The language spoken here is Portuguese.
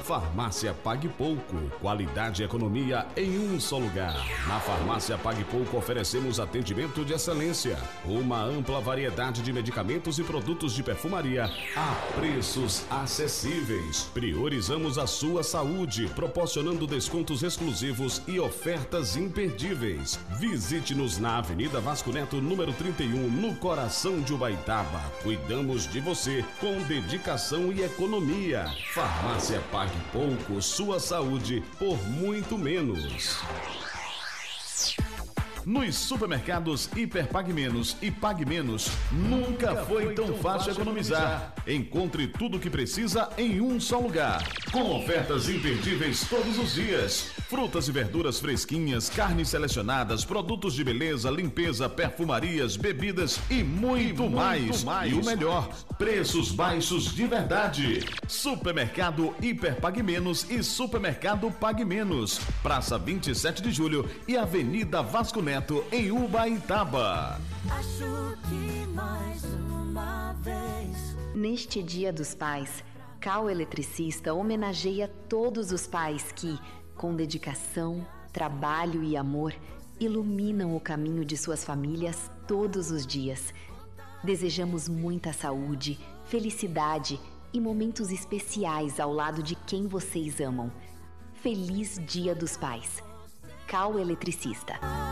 Farmácia Pague Pouco, qualidade e economia em um só lugar. Na Farmácia Pague Pouco oferecemos atendimento de excelência, uma ampla variedade de medicamentos e produtos de perfumaria a preços acessíveis. Priorizamos a sua saúde, proporcionando descontos exclusivos e ofertas imperdíveis. Visite-nos na Avenida Vasco Neto, número 31, no coração de Ubaitaba. Cuidamos de você com dedicação e economia. Farmácia Pague Pouco, sua saúde por muito menos. Nos supermercados Hiper Pague Menos e Pague Menos, nunca foi tão fácil economizar. Encontre tudo o que precisa em um só lugar, com ofertas imperdíveis todos os dias. Frutas e verduras fresquinhas, carnes selecionadas, produtos de beleza, limpeza, perfumarias, bebidas e muito mais. E o melhor, preços baixos de verdade. Supermercado Hiper Pague Menos e Supermercado Pague Menos. Praça 27 de Julho e Avenida Vasco Neto, em Ubaitaba. Acho que mais uma vez. Neste Dia dos Pais, Cal Eletricista homenageia todos os pais que, com dedicação, trabalho e amor, iluminam o caminho de suas famílias todos os dias. Desejamos muita saúde, felicidade e momentos especiais ao lado de quem vocês amam. Feliz Dia dos Pais. Cal Eletricista.